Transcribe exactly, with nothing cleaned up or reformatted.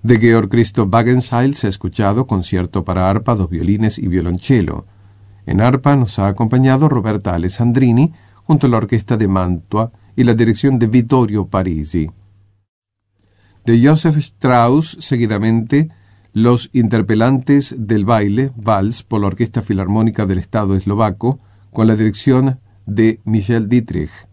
De Georg Christoph Wagenseil se ha escuchado concierto para arpa, dos violines y violonchelo. En arpa nos ha acompañado Roberta Alessandrini, junto a la orquesta de Mantua y la dirección de Vittorio Parisi. De Joseph Strauss, seguidamente, Los interpelantes del baile, Vals, por la Orquesta Filarmónica del Estado Eslovaco, con la dirección de Michel Dietrich.